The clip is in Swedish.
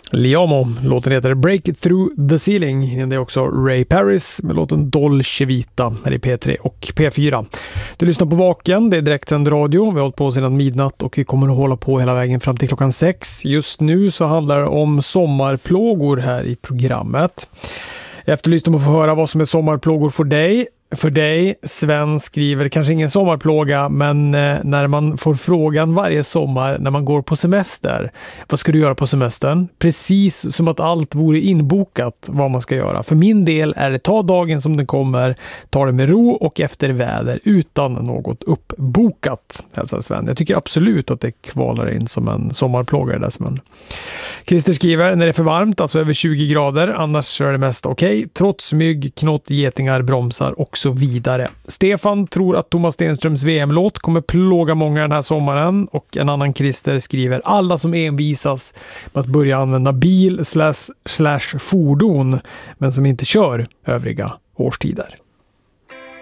Liamo, låten heter Break Through the Ceiling. Det är också Ray Paris med låten Dolce Vita här i P3 och P4. Du lyssnar på Vaken, det är direktsänd radio. Vi har hållit på sedan midnatt och vi kommer att hålla på hela vägen fram till klockan 6. Just nu så handlar det om sommarplågor här i programmet. Jag efterlyste att få höra vad som är sommarplågor för dig. Sven skriver, kanske ingen sommarplåga, men när man får frågan varje sommar när man går på semester, vad ska du göra på semestern? Precis som att allt vore inbokat vad man ska göra. För min del är det ta dagen som den kommer, ta det med ro och efter väder utan något uppbokat, hälsar Sven. Jag tycker absolut att det kvalar in som en sommarplåga det där, Sven. Christer skriver, när det är för varmt, alltså över 20 grader, annars är det mest okej. Trots mygg, knott, getingar, bromsar och så vidare. Stefan tror att Thomas Stenströms VM-låt kommer plåga många den här sommaren, och en annan Christer skriver, alla som envisas med att börja använda bil / fordon men som inte kör övriga årstider.